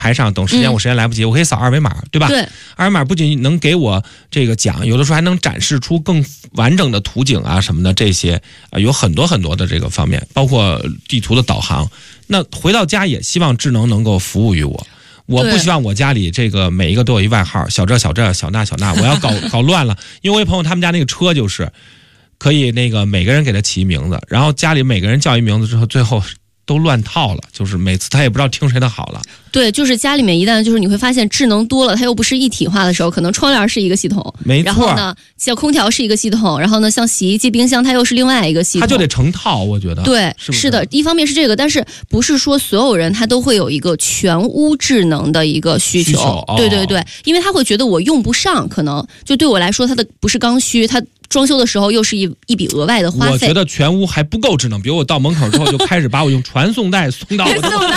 台上等时间，我时间来不及，我可以扫二维码，对吧？ 对， 二维码不仅能给我这个讲，有的时候还能展示出更完整的图景啊什么的，这些有很多很多的这个方面，包括地图的导航。那回到家也希望智能能够服务于我。我不希望我家里这个每一个都有一外号，小这小这小那小那，我要搞乱了。因为我有朋友他们家那个车就是可以那个每个人给他起名字，然后家里每个人叫一名字之后，最后都乱套了，就是每次他也不知道听谁的好了。 对，就是家里面一旦就是你会发现智能多了，它又不是一体化的时候，可能窗帘是一个系统， 没错。 然后呢，像空调是一个系统，然后呢，像洗衣机、冰箱它又是另外一个系统， 它就得成套，我觉得。 对，是的，一方面是这个，但是不是说所有人他都会有一个全屋智能的一个需求。对对对，因为他会觉得我用不上，可能就对我来说，它的不是刚需，它装修的时候又是一笔额外的花费。 我觉得全屋还不够智能，比如我到门口之后就开始把我用传送带送到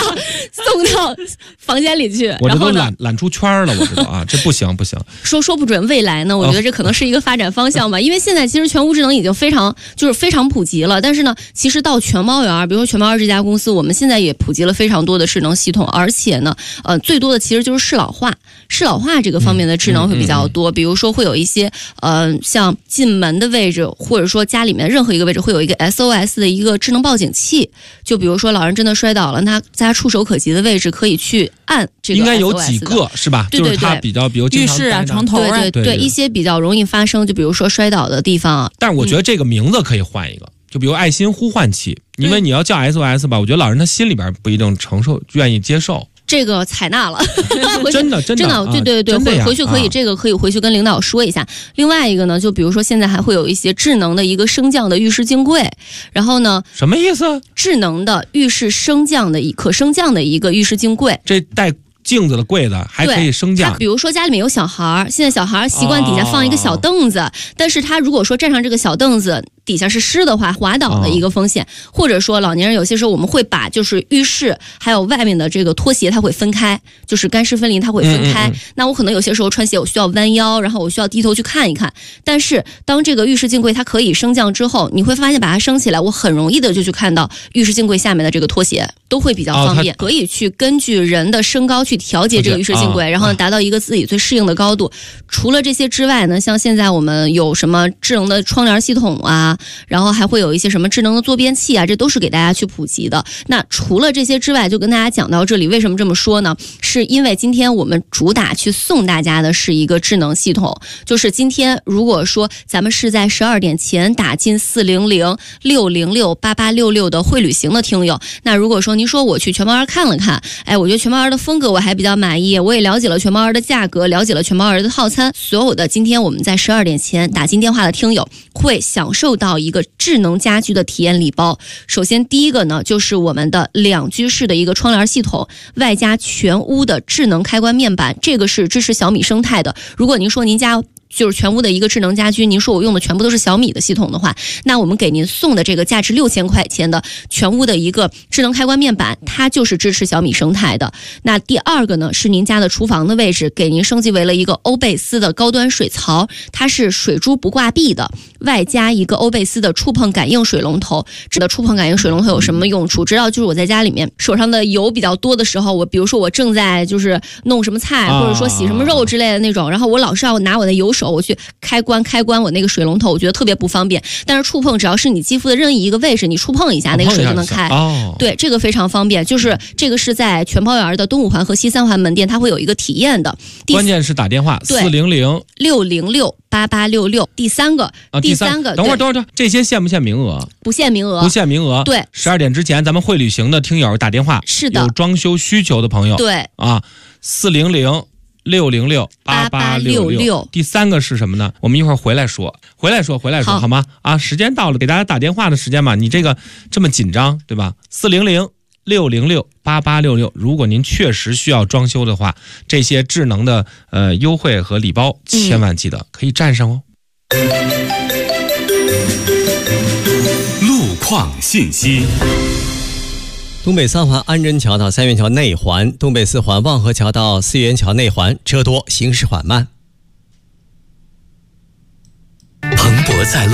房间里去， 我这都懒出圈了，我知道啊，这不行。 说不准未来呢，我觉得这可能是一个发展方向吧。因为现在其实全屋智能已经非常普及了，但是呢，其实到全猫园，比如说全猫园这家公司，我们现在也普及了非常多的智能系统，而且呢，最多的其实就是适老化这个方面的智能会比较多。比如说会有一些像进门的位置，或者说家里面任何一个位置会有一个 SOS 的一个智能报警器，就比如说老人真的摔倒了，他在他触手可及的位置可以去按这个 SOS 的。 应该有几个是吧？ 对对对， 就是它比较浴室啊、床头啊， 对一些比较容易发生，就比如说摔倒的地方。 但是我觉得这个名字可以换一个，就比如爱心呼唤器，因为你要叫 SOS 吧，我觉得老人他心里边不一定愿意接受。 这个采纳了， 真的， 对，回去可以，这个可以回去跟领导说一下。另外一个呢，就比如说现在还会有一些智能的一个升降的浴室镜柜，然后呢， 什么意思？ 智能的浴室可升降的一个浴室镜柜， 这带镜子的柜子还可以升降。 比如说家里面有小孩，现在小孩习惯底下放一个小凳子，但是他如果说站上这个小凳子底下是湿的话，滑倒的一个风险，或者说老年人有些时候我们会把就是浴室还有外面的这个拖鞋它会分开，就是干湿分离它会分开。那我可能有些时候穿鞋我需要弯腰，然后我需要低头去看一看。但是当这个浴室镜柜它可以升降之后，你会发现把它升起来，我很容易的就去看到浴室镜柜下面的这个拖鞋，都会比较方便。可以去根据人的身高去调节这个浴室镜柜，然后达到一个自己最适应的高度。除了这些之外呢，像现在我们有什么智能的窗帘系统啊，然后还会有一些什么智能的坐便器啊，这都是给大家去普及的。那除了这些之外，就跟大家讲到这里，为什么这么说呢？是因为今天我们主打去送大家的是一个智能系统，就是今天如果说咱们是在12点前打进400-606-8866的会旅行的听友，那如果说您说我去全猫园看了看，我觉得全猫园的风格我还比较满意，我也了解了全猫园的价格，了解了全猫园的套餐，所有的今天我们在12点前打进电话的听友会享受到一个智能家居的体验礼包。首先第一个呢，就是我们的2居室的一个窗帘系统，外加全屋的智能开关面板，这个是支持小米生态的。如果您说您家就是全屋的一个智能家居，您说我用的全部都是小米的系统的话，那我们给您送的这个价值6000块钱的全屋的一个智能开关面板，它就是支持小米生态的。那第二个呢，是您家的厨房的位置给您升级为了一个欧贝斯的高端水槽，它是水珠不挂壁的，外加一个欧贝斯的触碰感应水龙头。这个触碰感应水龙头有什么用处？知道就是我在家里面手上的油比较多的时候，我比如说我正在就是弄什么菜，或者说洗什么肉之类的那种，然后我老是要拿我的油手我去开关我那个水龙头，我觉得特别不方便。但是触碰只要是你肌肤的任意一个位置，你触碰一下那个水就能开。对，这个非常方便。就是这个是在全猫园的东5环和西3环门店，它会有一个体验的。 关键是打电话 400-606-8866。第三个， 等会儿，这些限不限名额？ 不限名额， 不限名额。 对 ，12点之前咱们会旅行的听友打电话， 是的， 有装修需求的朋友， 对啊，400-606-8866。第三个是什么呢？我们一会儿回来说，好吗？啊，时间到了，给大家打电话的时间嘛，你这个这么紧张，对吧？400-606-8866。如果您确实需要装修的话，这些智能的优惠和礼包，千万记得可以占上哦。 路况信息。 东北3环安贞桥到三元桥内环，东北4环望河桥到四元桥内环车多，行驶缓慢。 蓬勃在路。